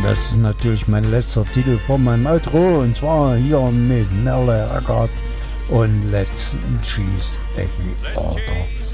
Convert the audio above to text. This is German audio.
das ist natürlich mein letzter Titel von meinem Outro, und zwar hier mit Merle Haggard und Let's Choose a Order.